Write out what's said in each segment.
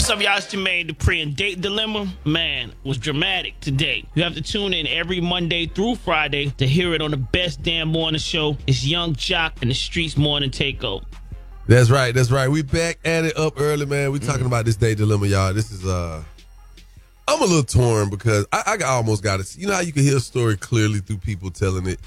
What's up, y'all? It's Jermaine Dupri, and Date Dilemma, man, was dramatic today. You have to tune in every Monday through Friday to hear it on the best damn morning show. It's Young Jock and the Streets Morning Takeover. That's right. We back at it up early, man. We talking about this Date Dilemma, y'all. This is, I'm a little torn because I almost got it. You know how you can hear a story clearly through people telling it?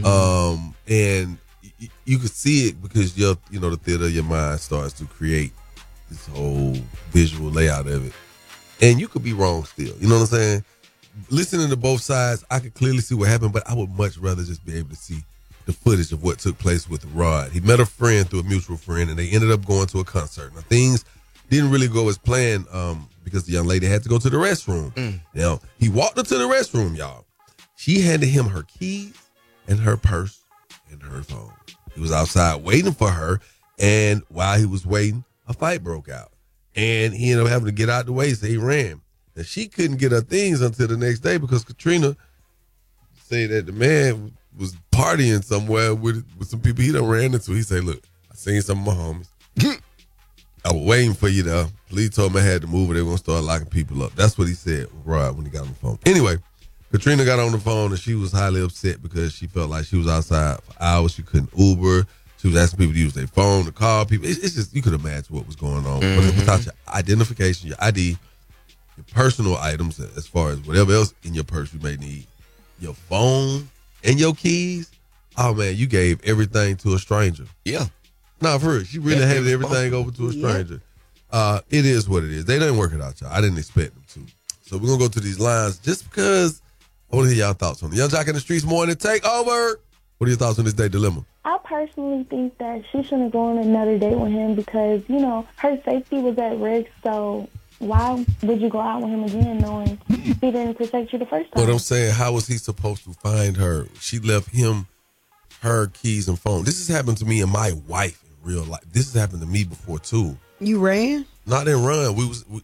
And you can see it because the theater of your mind starts to create this whole visual layout of it. And you could be wrong still. You know what I'm saying? Listening to both sides, I could clearly see what happened, but I would much rather just be able to see the footage of what took place with Rod. He met a friend through a mutual friend, and they ended up going to a concert. Now, things didn't really go as planned because the young lady had to go to the restroom. Now, he walked her to the restroom, y'all. She handed him her keys and her purse and her phone. He was outside waiting for her, and while he was waiting, a fight broke out. And he ended up having to get out the way, so he ran. And she couldn't get her things until the next day because Katrina said that the man was partying somewhere with some people he done ran into. He said, look, I seen some of my homies. I was waiting for you there. Police told me I had to move or they were going to start locking people up. That's what he said, Rod, when he got on the phone. Anyway, Katrina got on the phone and she was highly upset because she felt like she was outside for hours. She couldn't Uber. She was asking people to use their phone to call people. It's just, you could imagine what was going on. But without your identification, your ID, your personal items, as far as whatever else in your purse you may need, your phone and your keys, oh man, you gave everything to a stranger. Yeah. No, for real. She really handed everything over to a stranger. It is what it is. They didn't work it out, y'all. I didn't expect them to. So we're going to go to these lines just because I want to hear y'all thoughts on it. Young Jock in the Streets Morning Takeover. What are your thoughts on this Date Dilemma? I personally think that she shouldn't go on another date with him because, her safety was at risk. So why would you go out with him again knowing he didn't protect you the first time? But I'm saying, how was he supposed to find her? She left him her keys and phone. This has happened to me and my wife in real life. This has happened to me before, too. You ran? Not in run.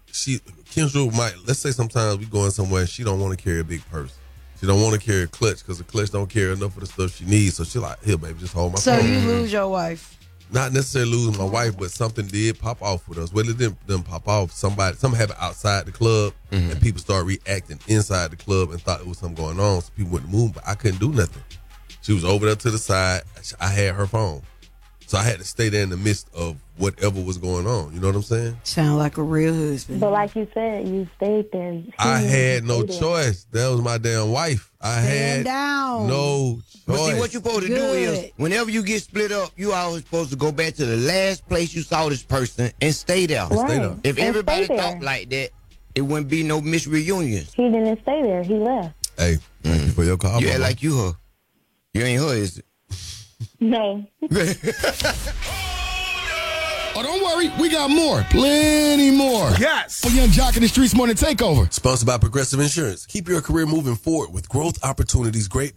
Kendra might, let's say sometimes we going somewhere and she don't want to carry a big purse. She don't want to carry a clutch because the clutch don't carry enough of the stuff she needs. So she like, here, baby, just hold my phone. So you lose your wife? Not necessarily losing my wife, but something did pop off with us. Well, it didn't pop off. Something happened outside the club, and people started reacting inside the club and thought it was something going on. So people went to move, but I couldn't do nothing. She was over there to the side. I had her phone. So I had to stay there in the midst of whatever was going on. You know what I'm saying? Sound like a real husband. But like you said, you stayed there. I had no choice. That was my damn wife. I had no choice. But see, what you supposed to do is, whenever you get split up, you always supposed to go back to the last place you saw this person and stay there. Right. Stay there. If everybody thought like that, it wouldn't be no missed reunions. He didn't stay there. He left. Hey, thank you for your call. You act like you her. You ain't her, is it? No. Oh, don't worry. We got more. Plenty more. Yes. For Young Jock in the Streets Morning Takeover. Sponsored by Progressive Insurance. Keep your career moving forward with growth opportunities, great